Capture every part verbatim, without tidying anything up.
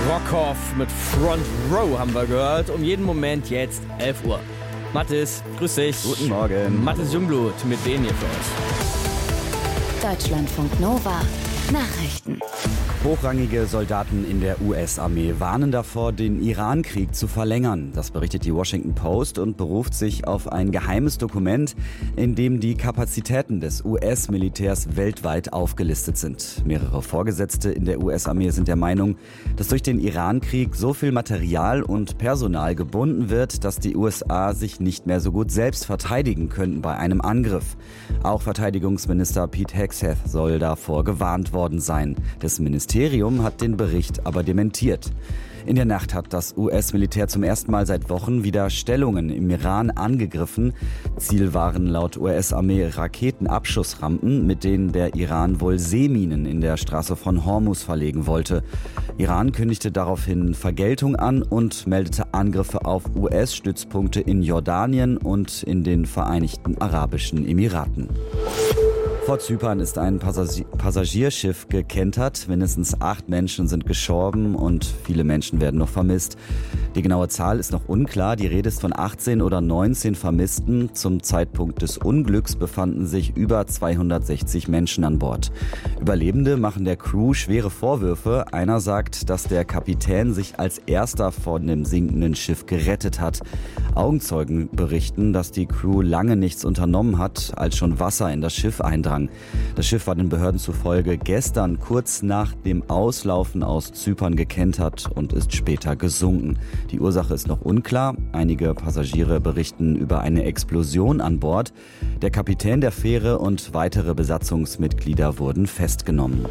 Rockhoff mit Front Row haben wir gehört. Um jeden Moment jetzt elf Uhr. Mathis, grüß dich. Guten Morgen. Mathis Jungblut mit denen hier für euch. Deutschlandfunk Nova. Nachrichten. Hochrangige Soldaten in der U S-Armee warnen davor, den Iran-Krieg zu verlängern. Das berichtet die Washington Post und beruft sich auf ein geheimes Dokument, in dem die Kapazitäten des U S-Militärs weltweit aufgelistet sind. Mehrere Vorgesetzte in der U S-Armee sind der Meinung, dass durch den Iran-Krieg so viel Material und Personal gebunden wird, dass die U S A sich nicht mehr so gut selbst verteidigen könnten bei einem Angriff. Auch Verteidigungsminister Pete Hegseth soll davor gewarnt worden sein. Das Ministerium hat den Bericht aber dementiert. In der Nacht hat das U S-Militär zum ersten Mal seit Wochen wieder Stellungen im Iran angegriffen. Ziel waren laut U S-Armee Raketenabschussrampen, mit denen der Iran wohl Seeminen in der Straße von Hormuz verlegen wollte. Iran kündigte daraufhin Vergeltung an und meldete Angriffe auf U S-Stützpunkte in Jordanien und in den Vereinigten Arabischen Emiraten. Vor Zypern ist ein Passagi- Passagierschiff gekentert. Mindestens acht Menschen sind gestorben und viele Menschen werden noch vermisst. Die genaue Zahl ist noch unklar. Die Rede ist von achtzehn oder neunzehn Vermissten. Zum Zeitpunkt des Unglücks befanden sich über zweihundertsechzig Menschen an Bord. Überlebende machen der Crew schwere Vorwürfe. Einer sagt, dass der Kapitän sich als erster von dem sinkenden Schiff gerettet hat. Augenzeugen berichten, dass die Crew lange nichts unternommen hat, als schon Wasser in das Schiff eindrang. Das Schiff war den Behörden zufolge gestern kurz nach dem Auslaufen aus Zypern gekentert und ist später gesunken. Die Ursache ist noch unklar. Einige Passagiere berichten über eine Explosion an Bord. Der Kapitän der Fähre und weitere Besatzungsmitglieder wurden festgenommen.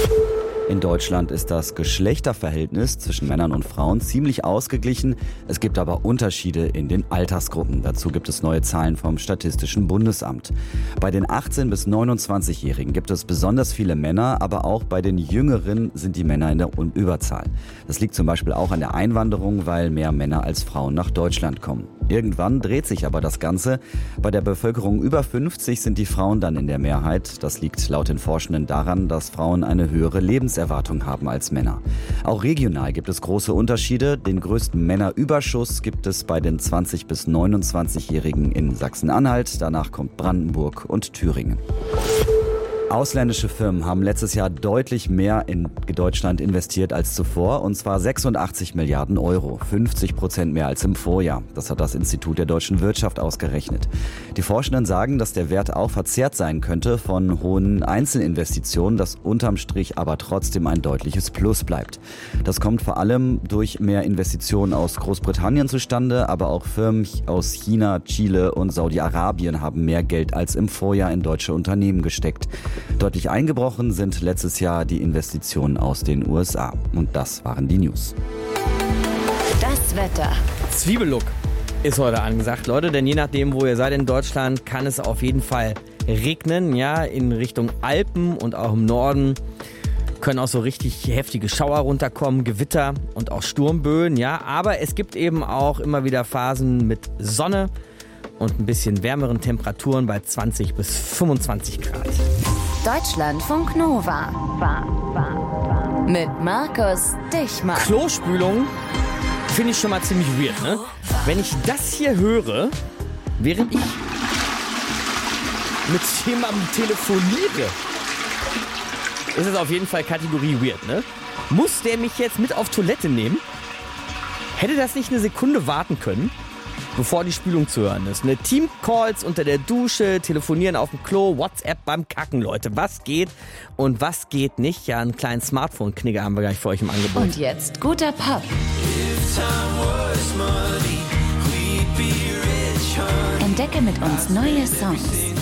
In Deutschland ist das Geschlechterverhältnis zwischen Männern und Frauen ziemlich ausgeglichen. Es gibt aber Unterschiede in den Altersgruppen. Dazu gibt es neue Zahlen vom Statistischen Bundesamt. Bei den achtzehn- bis neunundzwanzigjährigen gibt es besonders viele Männer, aber auch bei den Jüngeren sind die Männer in der Überzahl. Das liegt zum Beispiel auch an der Einwanderung, weil mehr Männer als Frauen nach Deutschland kommen. Irgendwann dreht sich aber das Ganze. Bei der Bevölkerung über fünfzig sind die Frauen dann in der Mehrheit. Das liegt laut den Forschenden daran, dass Frauen eine höhere Lebenserwartung haben als Männer. Auch regional gibt es große Unterschiede. Den größten Männerüberschuss gibt es bei den zwanzig- bis neunundzwanzigjährigen in Sachsen-Anhalt. Danach kommt Brandenburg und Thüringen. Ausländische Firmen haben letztes Jahr deutlich mehr in Deutschland investiert als zuvor, und zwar sechsundachtzig Milliarden Euro, fünfzig Prozent mehr als im Vorjahr. Das hat das Institut der deutschen Wirtschaft ausgerechnet. Die Forschenden sagen, dass der Wert auch verzerrt sein könnte von hohen Einzelinvestitionen, das unterm Strich aber trotzdem ein deutliches Plus bleibt. Das kommt vor allem durch mehr Investitionen aus Großbritannien zustande, aber auch Firmen aus China, Chile und Saudi-Arabien haben mehr Geld als im Vorjahr in deutsche Unternehmen gesteckt. Deutlich eingebrochen sind letztes Jahr die Investitionen aus den U S A. Und das waren die News. Das Wetter. Zwiebellook ist heute angesagt, Leute, denn je nachdem, wo ihr seid in Deutschland, kann es auf jeden Fall regnen, ja, in Richtung Alpen und auch im Norden können auch so richtig heftige Schauer runterkommen, Gewitter und auch Sturmböen, ja, aber es gibt eben auch immer wieder Phasen mit Sonne und ein bisschen wärmeren Temperaturen bei zwanzig bis fünfundzwanzig Grad. Deutschlandfunk Nova. War, war, war. Mit Markus Dichmann. Klospülung finde ich schon mal ziemlich weird, ne? Wenn ich das hier höre, während ich mit jemandem telefoniere, ist es auf jeden Fall Kategorie weird, ne? Muss der mich jetzt mit auf Toilette nehmen? Hätte das nicht eine Sekunde warten können, bevor die Spülung zu hören ist? Ne? Teamcalls unter der Dusche, telefonieren auf dem Klo, WhatsApp beim Kacken, Leute. Was geht und was geht nicht? Ja, einen kleinen Smartphone-Knigger haben wir gleich für euch im Angebot. Und jetzt guter Pop. Entdecke mit uns neue Songs.